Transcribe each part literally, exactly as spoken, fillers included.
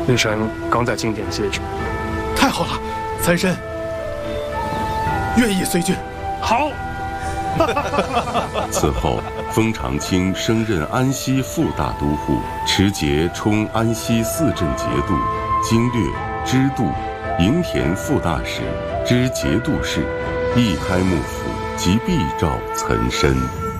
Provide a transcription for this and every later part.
令臣刚在经典接旨。 太好了，岑参愿意随军。 好。 此后，封长清升任安西副大都护，持节充安西四镇节度、经略、知度、营田副大使、知节度使，一开幕府，即必召岑参。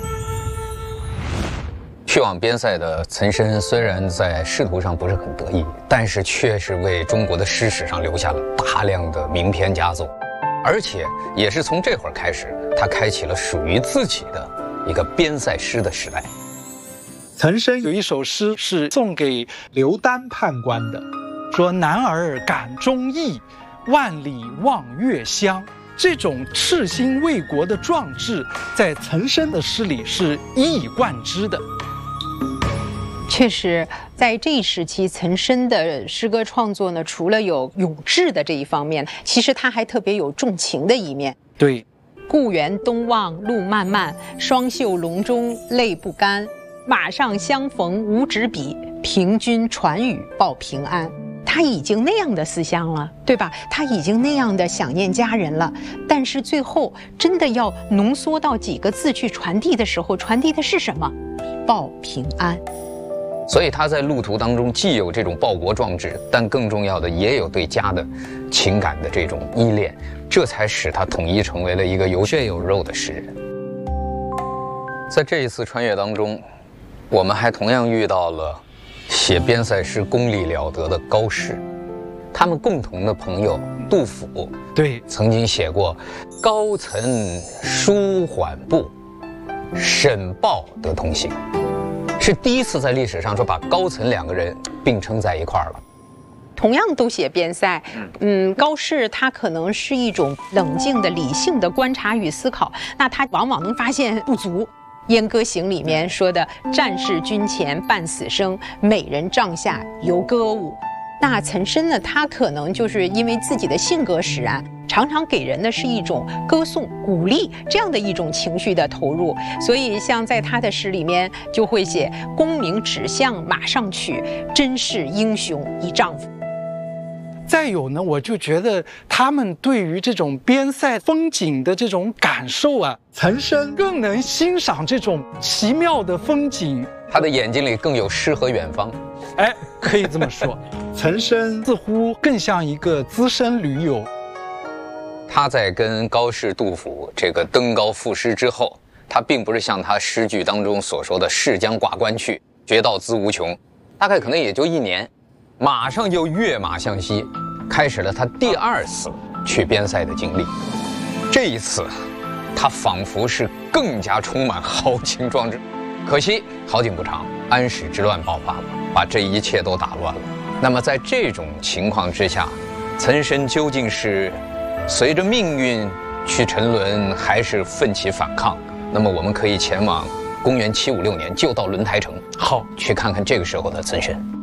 去往边塞的岑参虽然在仕途上不是很得意，但是却是为中国的诗史上留下了大量的名篇佳作，而且也是从这会儿开始，他开启了属于自己的一个边塞诗的时代。 岑参有一首诗是送给刘丹判官的，说男儿感忠义，万里望月乡。这种赤心为国的壮志，在岑参的诗里是一以贯之的。 确实，在这一时期，岑参的诗歌创作呢，除了有勇志的这一方面，其实他还特别有重情的一面。 对， 故园东望路漫漫，双袖龙钟泪不干。马上相逢无纸笔，凭君传语报平安。他已经那样的思乡了，对吧？他已经那样的想念家人了，但是最后真的要浓缩到几个字去传递的时候，传递的是什么？报平安。 所以他在路途当中既有这种报国壮志，但更重要的也有对家的情感的这种依恋，这才使他统一成为了一个有血有肉的诗人。在这一次穿越当中，我们还同样遇到了写边塞诗功力了得的高适，他们共同的朋友杜甫， 对， 曾经写过“高岑舒缓步，沈豹得同行”，是第一次在历史上说把高岑两个人并称在一块儿了。 同样都写边塞，嗯，高适他可能是一种冷静的、理性的观察与思考，那他往往能发现不足。《燕歌行》里面说的“战士军前半死生，美人帐下犹歌舞”。那岑参呢，他可能就是因为自己的性格使然，常常给人的是一种歌颂、鼓励这样的一种情绪的投入，所以像在他的诗里面就会写“功名只向马上取，真是英雄一丈夫”。 再有呢，我就觉得他们对于这种边塞风景的这种感受啊，岑参更能欣赏这种奇妙的风景， 他的眼睛里更有诗和远方。 哎，可以这么说，岑参似乎更像一个资深驴友。 他在跟高适、杜甫这个登高赋诗之后，他并不是像他诗句当中所说的“逝将挂冠去，绝道资无穷”，大概可能也就一年。马上就跃马向西，开始了他第二次去边塞的经历。这一次，他仿佛是更加充满豪情壮志。可惜好景不长，安史之乱爆发了，把这一切都打乱了。那么在这种情况之下，岑参究竟是随着命运去沉沦，还是奋起反抗？那么我们可以前往公元七五六年，就到轮台城， 好， 去看看这个时候的岑参。